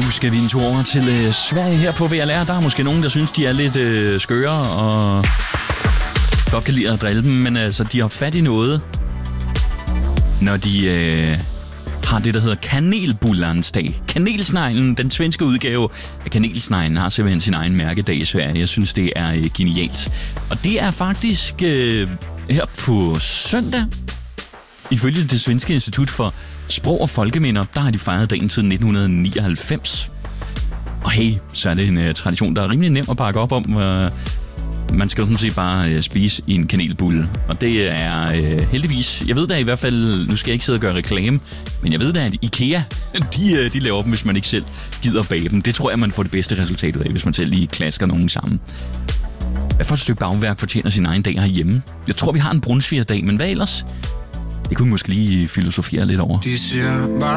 skal vi en tur over til Sverige her på VLR. Der er måske nogen, der synes, de er lidt skøre og godt kan lide at drille dem, men altså, de har fat i noget, når de har det, der hedder kanelbullerens dag. Kanelsneglen, den svenske udgave af kanelsneglen, har simpelthen sin egen mærkedag i Sverige. Jeg synes, det er genialt. Og det er faktisk her på søndag. Ifølge det svenske institut for sprog og folkeminder, der har de fejret dagen siden 1999. Og hey, så er det en tradition, der er rimelig nem at bakke op om. Man skal jo sådan set bare spise i en kanelbulle. Og det er heldigvis, jeg ved da i hvert fald, nu skal jeg ikke sidde og gøre reklame, men jeg ved da, at IKEA, de laver dem, hvis man ikke selv gider bage dem. Det tror jeg, man får det bedste resultat ud af, hvis man selv lige klasker nogen sammen. Hvad for et stykke bagværk fortjener sin egen dag herhjemme? Jeg tror, vi har en brunsvigerdag, men hvad ellers? Det kunne vi måske lige filosofere lidt over. De siger bare